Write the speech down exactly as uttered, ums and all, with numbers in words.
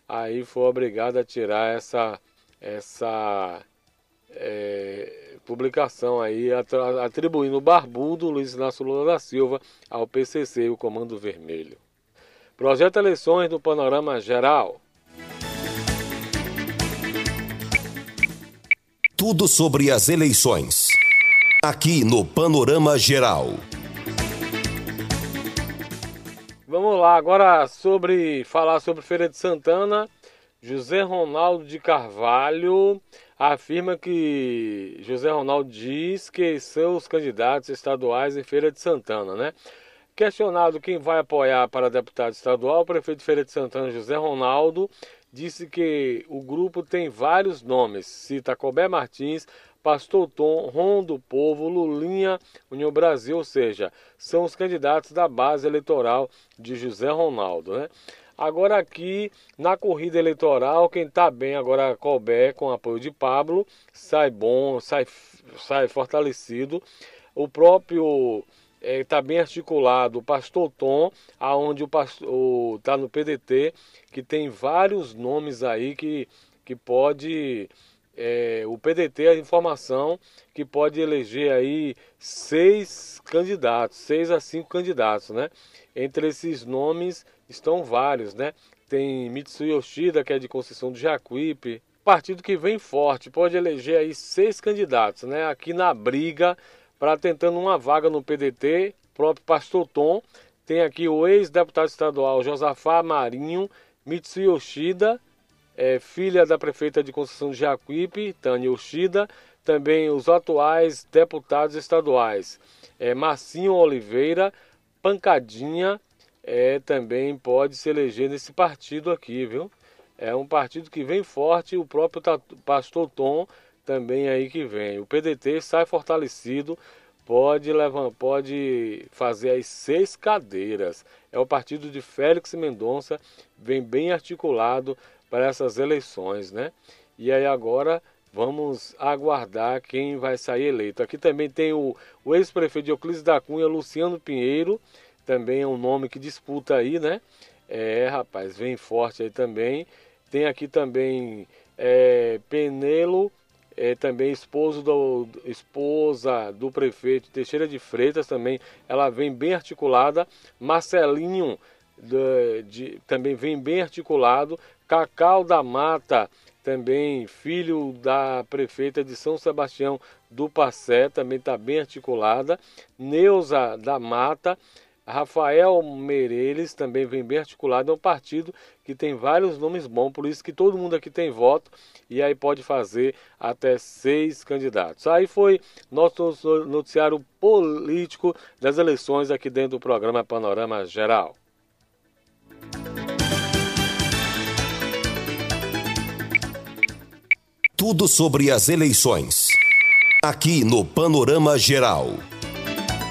aí foi obrigado a tirar essa, essa é, publicação aí, atribuindo o barbudo Luiz Inácio Lula da Silva ao P C C, o Comando Vermelho. Projeto Eleições do Panorama Geral. Tudo sobre as eleições, aqui no Panorama Geral. Vamos lá, agora sobre falar sobre Feira de Santana. José Ronaldo de Carvalho afirma que José Ronaldo diz que são os candidatos estaduais em Feira de Santana, né? Questionado quem vai apoiar para deputado estadual, o prefeito de Feira de Santana, José Ronaldo, disse que o grupo tem vários nomes, cita Colbert Martins, Pastor Tom, Ron do Povo, Lulinha, União Brasil, ou seja, são os candidatos da base eleitoral de José Ronaldo, né? Agora aqui, na corrida eleitoral, quem está bem agora é Colbert, com apoio de Pablo, sai bom, sai, sai fortalecido. O próprio está é, bem articulado o Pastor Tom, aonde o pastor está no P D T, que tem vários nomes aí que, que pode... É, o P D T, a informação que pode eleger aí seis candidatos, seis a cinco candidatos, né? Entre esses nomes estão vários, né? Tem Mitsui Yoshida, que é de Conceição do Jacuípe, partido que vem forte, pode eleger aí seis candidatos, né? Aqui na briga para tentando uma vaga no P D T, próprio Pastor Tom, tem aqui o ex-deputado estadual Josafá Marinho, Mitsui Yoshida, É, filha da prefeita de Conceição do Jacuípe, Tânia Yoshida, também os atuais deputados estaduais, é, Marcinho Oliveira, Pancadinha, é, também pode se eleger nesse partido aqui, viu? É um partido que vem forte, o próprio Pastor Tom também aí que vem. O P D T sai fortalecido, pode, levar, pode fazer as seis cadeiras. É o partido de Félix Mendonça, vem bem articulado para essas eleições, né? E aí agora vamos aguardar quem vai sair eleito. Aqui também tem o, o ex-prefeito de Euclides da Cunha, Luciano Pinheiro, também é um nome que disputa aí, né? É, rapaz, vem forte aí também. Tem aqui também é, Penelo, é, também esposo do, esposa do prefeito Teixeira de Freitas, também ela vem bem articulada. Marcelinho, de, de, também vem bem articulado. Cacau da Mata, também filho da prefeita de São Sebastião do Passé, também está bem articulada. Neuza da Mata, Rafael Meireles, também vem bem articulado. É um partido que tem vários nomes bons, por isso que todo mundo aqui tem voto, e aí pode fazer até seis candidatos. Aí foi nosso noticiário político das eleições aqui dentro do programa Panorama Geral. Tudo sobre as eleições, aqui no Panorama Geral.